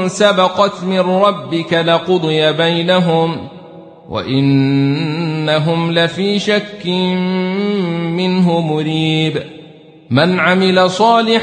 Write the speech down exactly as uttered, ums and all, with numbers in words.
سبقت من ربك لقضي بينهم وإنهم لفي شك منه مريب من عمل صالحا